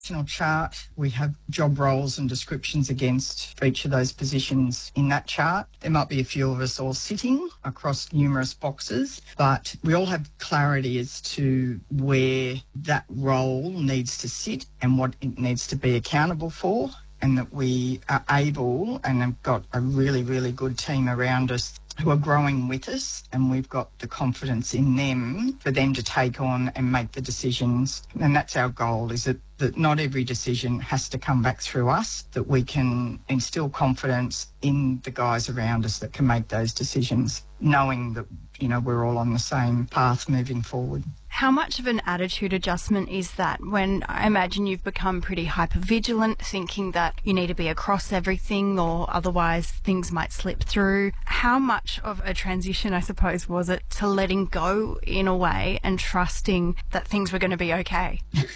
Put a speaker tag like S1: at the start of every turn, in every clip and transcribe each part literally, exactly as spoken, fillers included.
S1: national chart. We have job roles and descriptions against for each of those positions in that chart. There might be a few of us all sitting across numerous boxes, but we all have clarity as to where that role needs to sit and what it needs to be accountable for, and that we are able and have got a really, really good team around us who are growing with us, and we've got the confidence in them for them to take on and make the decisions. And that's our goal, is that, that not every decision has to come back through us, that we can instill confidence in the guys around us that can make those decisions, knowing that, you know, we're all on the same path moving forward.
S2: How much of an attitude adjustment is that when I imagine you've become pretty hyper-vigilant, thinking that you need to be across everything or otherwise things might slip through? How much of a transition, I suppose, was it to letting go in a way and trusting that things were going to be okay?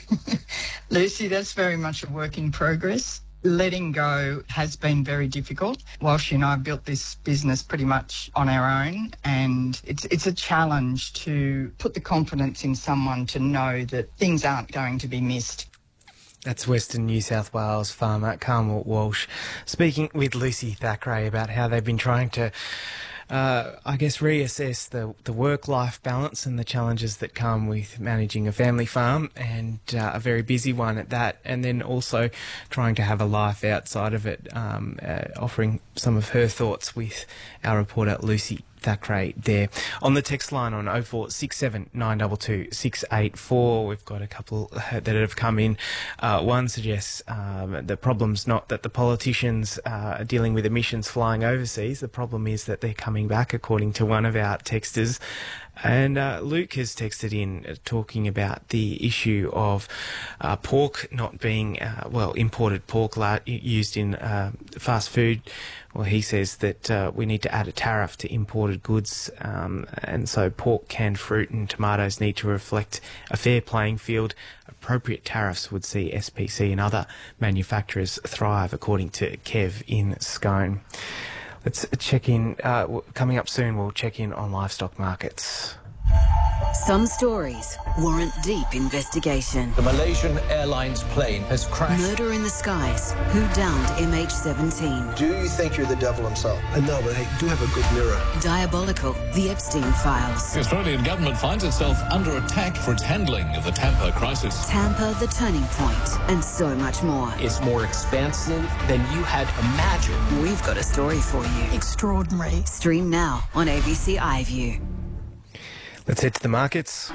S1: Lucy, that's very much a work in progress. Letting go has been very difficult. Walsh and I built this business pretty much on our own, and it's it's a challenge to put the confidence in someone to know that things aren't going to be missed.
S3: That's Western New South Wales farmer Carmel Walsh speaking with Lucy Thackeray about how they've been trying to Uh, I guess reassess the, the work-life balance and the challenges that come with managing a family farm, and uh, a very busy one at that, and then also trying to have a life outside of it, um, uh, offering some of her thoughts with our reporter Lucy Thackeray there. On the text line on oh four six seven nine two two six eight four, we've got a couple that have come in. Uh, one suggests um, the problem's not that the politicians uh, are dealing with emissions flying overseas. The problem is that they're coming back, according to one of our texters. And uh, Luke has texted in uh, talking about the issue of uh, pork not being, uh, well, imported pork la- used in uh, fast food. Well, he says that uh, we need to add a tariff to imported goods, um, and so pork, canned fruit and tomatoes need to reflect a fair playing field. Appropriate tariffs would see S P C and other manufacturers thrive, according to Kev in Scone. Let's check in. Uh, coming up soon, we'll check in on livestock markets.
S4: Some stories warrant deep investigation.
S5: The Malaysian Airlines plane has crashed.
S4: Murder in the skies. Who downed M H seventeen?
S6: Do you think you're the devil himself? I know, but I do have a good mirror.
S4: Diabolical. The Epstein Files.
S5: The Australian government finds itself under attack for its handling of the Tampa crisis.
S4: Tampa, the turning point, and so much more.
S7: It's more expansive than you had imagined.
S4: We've got a story for you. Extraordinary. Stream now on A B C iView.
S3: Let's head to the markets.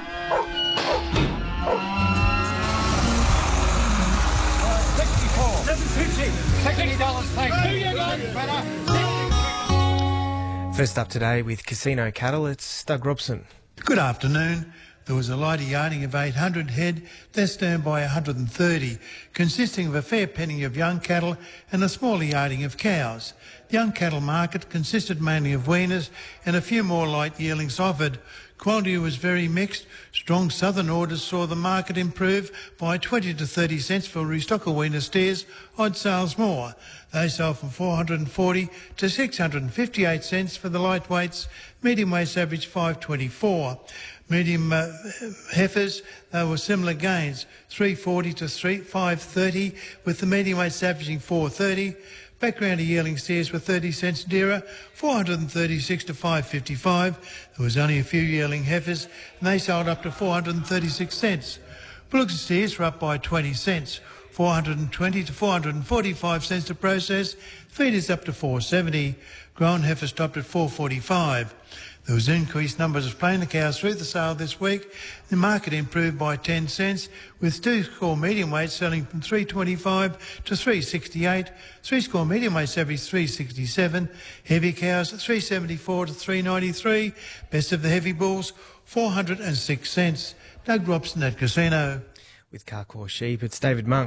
S3: First up today with Casino Cattle, it's Doug Robson.
S8: Good afternoon. There was a lighter yarding of eight hundred head, less down by one hundred thirty, consisting of a fair penny of young cattle and a smaller yarding of cows. The young cattle market consisted mainly of weaners and a few more light yearlings offered. Quality was very mixed. Strong southern orders saw the market improve by twenty to thirty cents for restocker weaner steers, odd sales more. They sold from four hundred forty to six hundred fifty-eight cents for the lightweights. Medium weights averaged five twenty-four. Medium uh, heifers, they were similar gains, three forty to five thirty, with the medium weights averaging four thirty. Background yearling steers were thirty cents dearer, four hundred thirty-six to five fifty-five. There was only a few yearling heifers, and they sold up to four hundred thirty-six cents. Bullocks and steers were up by twenty cents, four hundred twenty to four hundred forty-five cents to process. Feeders up to four seventy. Grown heifers stopped at four forty-five. There was increased numbers of plainer cows through the sale this week. The market improved by ten cents, with two-score medium weights selling from three twenty-five to three sixty-eight. Three-score medium weights averaged three sixty-seven. Heavy cows three seventy-four to three ninety-three. Best of the heavy bulls, four hundred six cents. Doug Robson at Casino.
S3: With Carcoar Sheep, it's David Monk.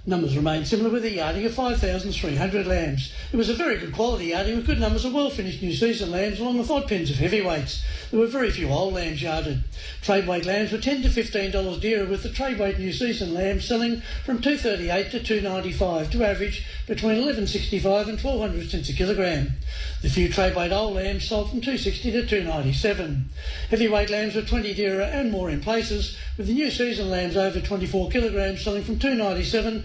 S9: Numbers remained similar with a yarding of five thousand three hundred lambs. It was a very good quality yarding with good numbers of well-finished New Season lambs along with odd pens of heavyweights. There were very few old lambs yarded. Trade weight lambs were ten to fifteen dollars dearer, with the trade weight New Season lambs selling from two thirty-eight to two ninety-five to average between eleven sixty-five and twelve hundred cents a kilogram. The few trade weight old lambs sold from two sixty to two ninety-seven. Heavyweight lambs were twenty dearer and more in places, with the New Season lambs over twenty-four kilograms selling from two ninety-seven